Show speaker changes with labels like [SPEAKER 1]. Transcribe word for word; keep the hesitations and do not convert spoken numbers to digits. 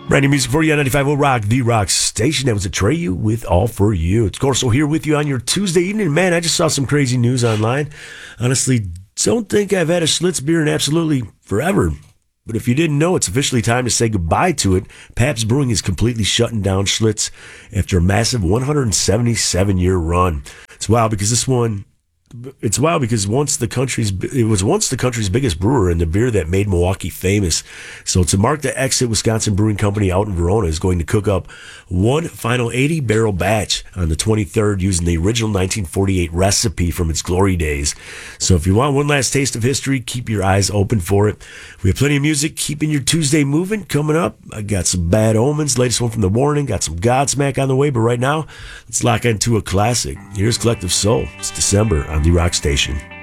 [SPEAKER 1] Brand new music for you on ninety-five point oh Rock, the Rock Station. That was Atreyu with All For You. It's Corso here with you on your Tuesday evening. Man, I just saw some crazy news online. Honestly, don't think I've had a Schlitz beer in absolutely forever. But if you didn't know, it's officially time to say goodbye to it. Pabst Brewing is completely shutting down Schlitz after a massive one hundred seventy-seven year run. It's wild because this one... It's wild because once the country's it was once the country's biggest brewer and the beer that made Milwaukee famous. So to mark the exit, Wisconsin Brewing Company out in Verona is going to cook up one final eighty barrel batch on the twenty-third using the original nineteen forty-eight recipe from its glory days. So if you want one last taste of history, keep your eyes open for it. We have plenty of music keeping your Tuesday moving coming up. I got some Bad Omens, latest one from The Warning, got some Godsmack on the way, but right now, let's lock into a classic. Here's Collective Soul. It's December on the Rock Station.